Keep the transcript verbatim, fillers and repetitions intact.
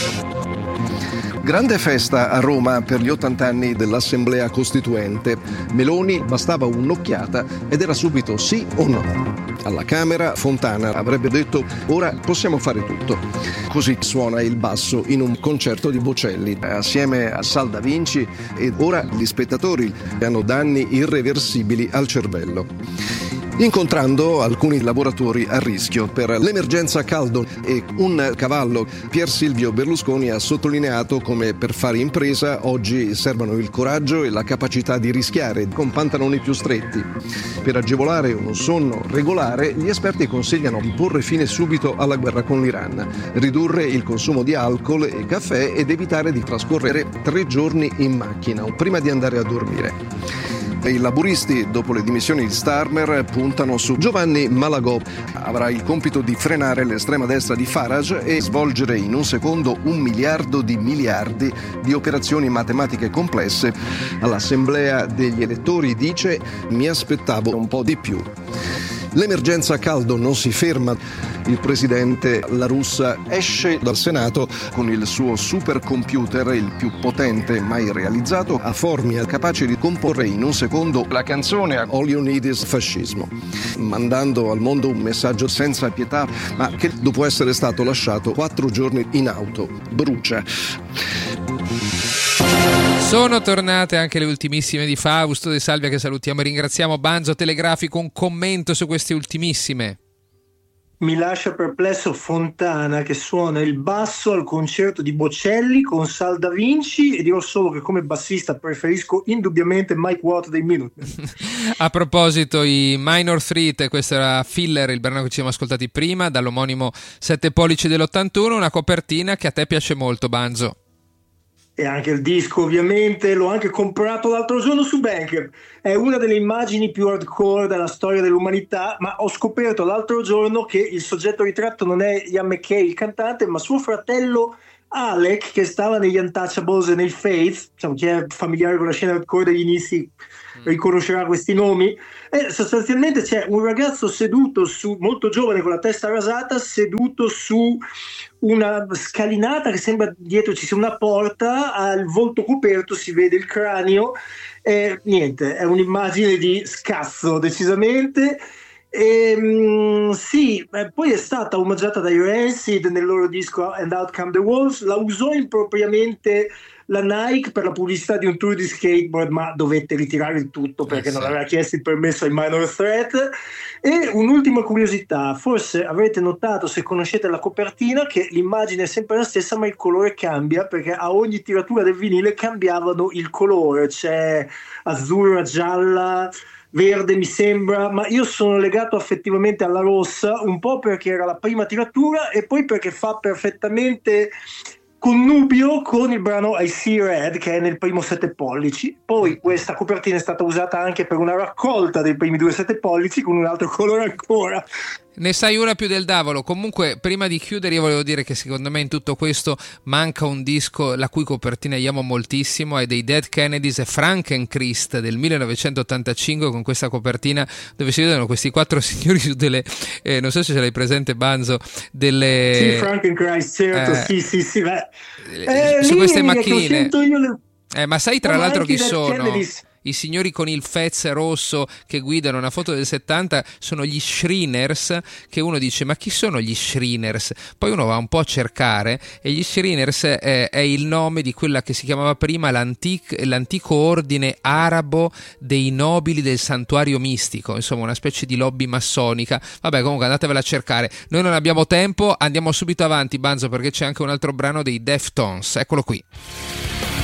Grande festa a Roma per gli ottanta anni dell'Assemblea Costituente. Meloni bastava un'occhiata ed era subito sì o no. Alla Camera Fontana avrebbe detto: ora possiamo fare tutto. Così suona il basso in un concerto di Bocelli assieme a Sal Da Vinci, e ora gli spettatori hanno danni irreversibili al cervello. Incontrando alcuni lavoratori a rischio per l'emergenza caldo e un cavallo, Pier Silvio Berlusconi ha sottolineato come per fare impresa oggi servano il coraggio e la capacità di rischiare con pantaloni più stretti. Per agevolare un sonno regolare, gli esperti consigliano di porre fine subito alla guerra con l'Iran, ridurre il consumo di alcol e caffè ed evitare di trascorrere tre giorni in macchina prima di andare a dormire. I laburisti, dopo le dimissioni di Starmer, puntano su Giovanni Malagò. Avrà il compito di frenare l'estrema destra di Farage e svolgere in un secondo un miliardo di miliardi di operazioni matematiche complesse. All'assemblea degli elettori dice: mi aspettavo un po' di più. L'emergenza caldo non si ferma. Il presidente La Russa esce dal Senato con il suo supercomputer, il più potente mai realizzato, a Formia, capace di comporre in un secondo la canzone All You Need Is Fascismo, mandando al mondo un messaggio senza pietà, ma che dopo essere stato lasciato quattro giorni in auto brucia. Sono tornate anche le ultimissime di Fausto De Salvia, che salutiamo e ringraziamo. Banzo Telegrafico, un commento su queste ultimissime. Mi lascia perplesso Fontana che suona il basso al concerto di Bocelli con Sal Da Vinci, e dirò solo che come bassista preferisco indubbiamente Mike Watt dei Minutemen. A proposito, i Minor Threat, questo era Filler, il brano che ci siamo ascoltati prima, dall'omonimo Sette Pollici dell'ottantuno, una copertina che a te piace molto, Banzo. E anche il disco, ovviamente, l'ho anche comprato l'altro giorno su Bandcamp. È una delle immagini più hardcore della storia dell'umanità, ma ho scoperto l'altro giorno che il soggetto ritratto non è Ian McKay, il cantante, ma suo fratello Alec, che stava negli Untouchables e nei Faith. Diciamo, chi è familiare con la scena hardcore degli inizi riconoscerà questi nomi. E sostanzialmente c'è un ragazzo seduto su, molto giovane, con la testa rasata, seduto su una scalinata che sembra dietro ci sia una porta, al volto coperto, si vede il cranio, e niente, è un'immagine di scazzo decisamente. E, mh, sì, eh, poi è stata omaggiata dai Rancid nel loro disco And Out Come the Wolves, la usò impropriamente la Nike per la pubblicità di un tour di skateboard, ma dovette ritirare il tutto perché eh sì. non aveva chiesto il permesso ai Minor Threat. E un'ultima curiosità, forse avrete notato, se conoscete la copertina, che l'immagine è sempre la stessa ma il colore cambia, perché a ogni tiratura del vinile cambiavano il colore, c'è azzurra, gialla, verde mi sembra, ma io sono legato affettivamente alla rossa, un po' perché era la prima tiratura e poi perché fa perfettamente connubio con il brano I See Red, che è nel primo Sette Pollici. Poi questa copertina è stata usata anche per una raccolta dei primi due Sette Pollici con un altro colore ancora. Ne sai una più del diavolo. Comunque, prima di chiudere, io volevo dire che secondo me in tutto questo manca un disco la cui copertina io amo moltissimo, è dei Dead Kennedys e Frankenchrist del millenovecentottantacinque, con questa copertina dove si vedono questi quattro signori su delle eh, non so se ce l'hai presente, Banzo, delle sì, Frankenchrist, certo, eh, sì sì sì beh. Eh, su queste macchinine le... eh, ma sai tra oh, l'altro chi sono? Kennedys. I signori con il fez rosso che guidano una foto del settanta sono gli Shriners, che uno dice ma chi sono gli Shriners? Poi uno va un po' a cercare e gli Shriners è, è il nome di quella che si chiamava prima l'antic, l'antico ordine arabo dei nobili del santuario mistico, insomma una specie di lobby massonica. Vabbè, comunque andatevela a cercare, noi non abbiamo tempo, andiamo subito avanti, Banzo, perché c'è anche un altro brano dei Deftones, eccolo qui.